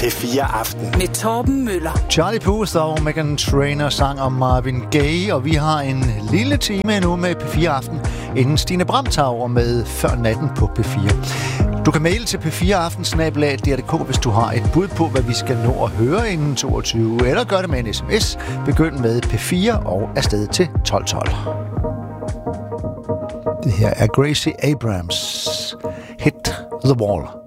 P4 Aften. Med Torben Møller. Charlie Puth og Meghan Trainor sang om Marvin Gaye, og vi har en lille time nu med P4 Aften, inden Stine Bramtauer med Før Natten på P4. Du kan maile til p4aften@dr.dk, hvis du har et bud på, hvad vi skal nå at høre inden 22, eller gør det med en sms. Begynd med P4 og afsted til 1212. Det her er Gracie Abrams. Hit the Wall.